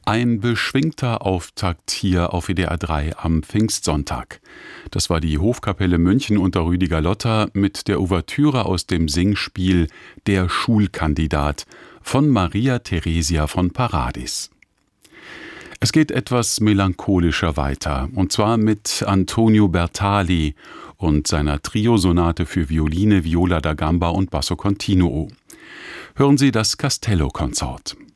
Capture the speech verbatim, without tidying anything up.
Ein beschwingter Auftakt hier auf W D R drei am Pfingstsonntag. Das war die Hofkapelle München unter Rüdiger Lotter mit der Ouvertüre aus dem Singspiel Der Schulkandidat von Maria Theresia von Paradis. Es geht etwas melancholischer weiter, und zwar mit Antonio Bertali und seiner Triosonate für Violine, Viola da Gamba und Basso Continuo. Hören Sie das Castello-Konsort.